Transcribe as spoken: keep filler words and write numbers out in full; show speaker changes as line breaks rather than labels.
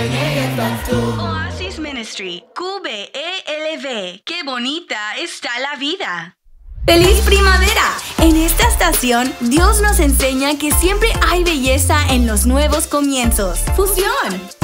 Oasis Ministry, Q B E L V. ¡Qué bonita está la vida! ¡Feliz primavera! En esta estación, Dios nos enseña que siempre hay belleza en los nuevos comienzos. ¡Fusión!